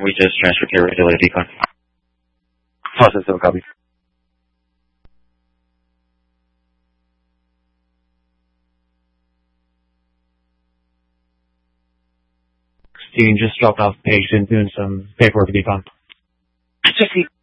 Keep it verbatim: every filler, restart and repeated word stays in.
We just transferred to regular decon. Process of copy. Steven just dropped off page and doing some paperwork for decon. Just